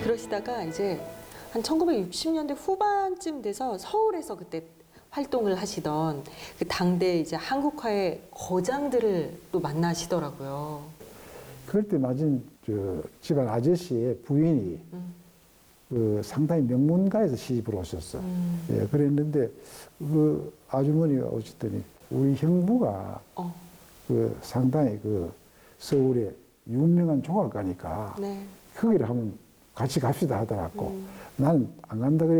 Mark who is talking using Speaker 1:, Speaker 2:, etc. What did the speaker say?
Speaker 1: 그러시다가 이제 한 1960년대 후반쯤 돼서 서울에서 그때 활동을 하시던 그 당대 이제 한국화의 거장들을 또 만나시더라고요.
Speaker 2: 그럴 때 마침 저 집안 아저씨의 부인이 그 상당히 명문가에서 시집을 오셨어. 예, 그랬는데 그 아주머니가 오셨더니 우리 형부가 그 상당히 그 서울에 유명한 종합가니까
Speaker 1: 네.
Speaker 2: 거기를 한번 같이 갑시다 하더라고. 나는 안 간다 그래.